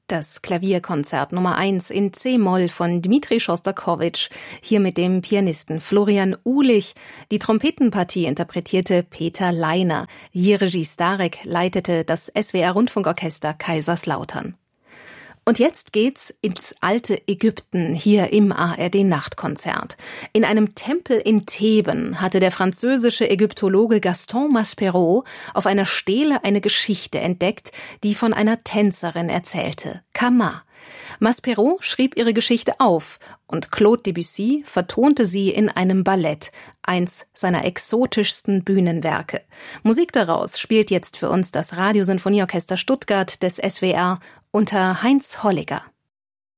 Das Klavierkonzert Nummer 1 in C-Moll von Dmitri Schostakowitsch, hier mit dem Pianisten Florian Uhlich. Die Trompetenpartie interpretierte Peter Leiner. Jiří Stárek leitete das SWR-Rundfunkorchester Kaiserslautern. Und jetzt geht's ins alte Ägypten, hier im ARD-Nachtkonzert. In einem Tempel in Theben hatte der französische Ägyptologe Gaston Maspero auf einer Stele eine Geschichte entdeckt, die von einer Tänzerin erzählte, Kama. Maspero schrieb ihre Geschichte auf und Claude Debussy vertonte sie in einem Ballett, eins seiner exotischsten Bühnenwerke. Musik daraus spielt jetzt für uns das Radiosinfonieorchester Stuttgart des SWR unter Heinz Holliger.